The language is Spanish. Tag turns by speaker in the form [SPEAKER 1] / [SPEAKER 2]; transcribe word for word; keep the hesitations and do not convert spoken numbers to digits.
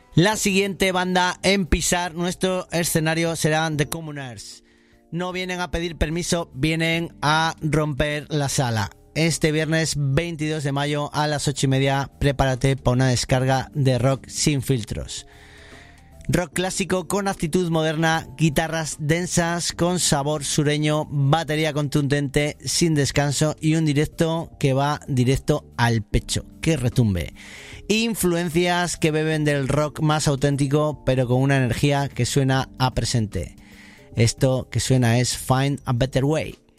[SPEAKER 1] La siguiente banda en pisar nuestro escenario serán The Communers. No vienen a pedir permiso, vienen a romper la sala. Este viernes veintidós de mayo a las ocho y media, prepárate para una descarga de rock sin filtros. Rock clásico con actitud moderna, guitarras densas con sabor sureño, batería contundente sin descanso y un directo que va directo al pecho, que retumbe. Influencias que beben del rock más auténtico, pero con una energía que suena a presente. Esto que suena es Find a Better Way.